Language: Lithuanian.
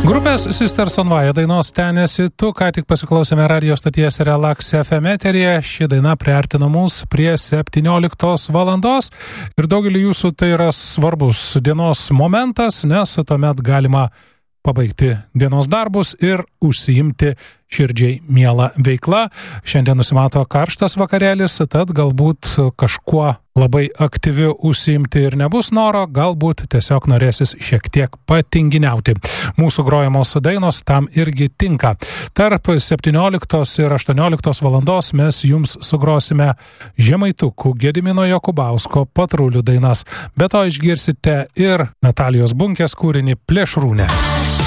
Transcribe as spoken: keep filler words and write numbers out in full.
Grupės Sisters on Fire dainos Tenesi tu, ką tik pasiklausėme radio stoties Relax F M eteryje. Ši daina priartino mus prie septynioliktos valandos ir daugelį jūsų tai yra svarbus dienos momentas, nes tuomet galima pabaigti dienos darbus ir užsiimti širdžiai mielą veiklą. Šiandien nusimato karštas vakarėlis, tad galbūt kažkuo labai aktyviu užsiimti ir nebus noro, galbūt tiesiog norėsis šiek tiek patinginiauti. Mūsų grojamos dainos tam irgi tinka. Tarp septynioliktos ir aštuonioliktos valandos mes jums sugrosime Žemaitukų Gedimino Jokubausko Patrulių dainas. Be to išgirsite ir Natalijos Bunkės kūrinį Plėšrūnė.